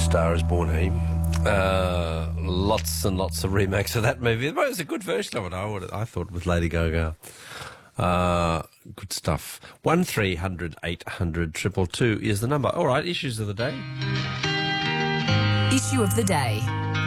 Star is Born He. Lots and lots of remakes of that movie. It was a good version of it, I thought, with Lady Gaga. Good stuff. 1300 800 222 is the number. All right, issues of the day. Issue of the day.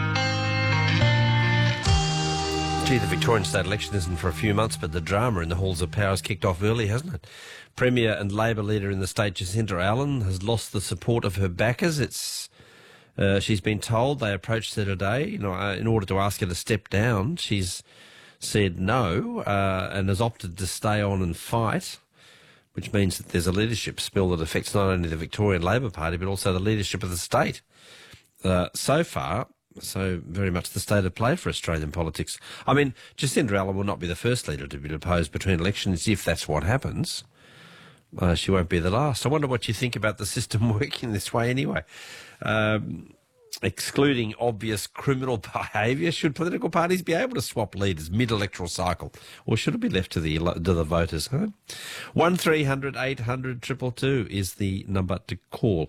Gee, the Victorian state election isn't for a few months, but the drama in the halls of power has kicked off early, hasn't it? Premier and Labor leader in the state, Jacinta Allen, has lost the support of her backers. She's been told they approached her today, in order to ask her to step down. She's said no, and has opted to stay on and fight, which means that there's a leadership spill that affects not only the Victorian Labor Party, but also the leadership of the state. So far, so very much the state of play for Australian politics. I mean, Jacinta Allen will not be the first leader to be deposed between elections, if that's what happens. She won't be the last. I wonder what you think about the system working this way anyway. Excluding obvious criminal behaviour, should political parties be able to swap leaders mid-electoral cycle, or should it be left to the voters? 1300 800 222 is the number to call.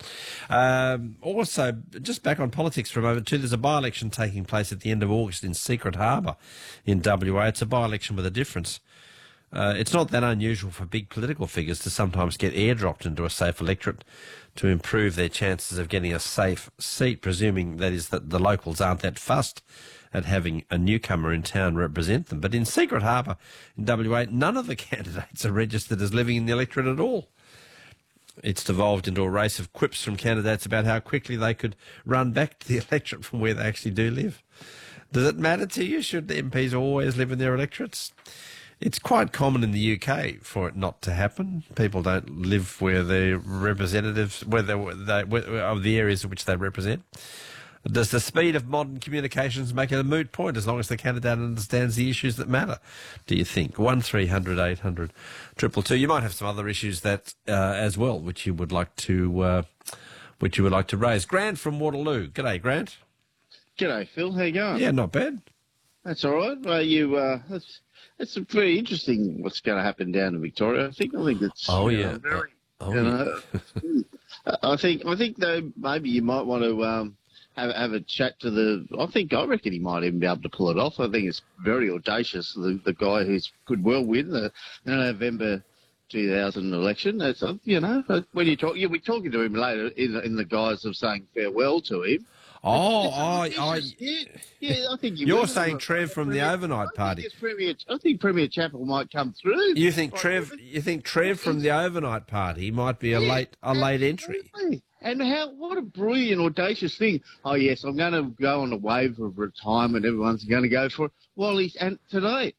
Also, just back on politics for a moment too, there's a by-election taking place at the end of August in Secret Harbour in WA. It's a by-election with a difference. It's not that unusual for big political figures to sometimes get airdropped into a safe electorate to improve their chances of getting a safe seat, presuming that is that the locals aren't that fussed at having a newcomer in town represent them. But in Secret Harbour in WA, none of the candidates are registered as living in the electorate at all. It's devolved into a race of quips from candidates about how quickly they could run back to the electorate from where they actually do live. Does it matter to you? Should the MPs always live in their electorates? It's quite common in the UK for it not to happen. People don't live where their representatives, of the areas in which they represent. Does the speed of modern communications make it a moot point as long as the candidate understands the issues that matter, do you think? 1300 800 222. You might have some other issues that as well, which you would like to raise. Grant from Waterloo. G'day, Grant. G'day, Phil. How you going? Yeah, not bad. That's all right. Well, it's very interesting what's going to happen down in Victoria. I think it's very. I think though maybe you might want to have a chat to I reckon he might even be able to pull it off. I think it's very audacious. The guy who could well win the November 2000 election. That's when you talk, you'll be talking to him later in the guise of saying farewell to him. I think you're saying Trev from the Overnight Party. I think Premier Chappell might come through. You think Trev from the Overnight Party might be a late entry? And what a brilliant, audacious thing. Oh yes, I'm going to go on a wave of retirement. Everyone's going to go for it. And today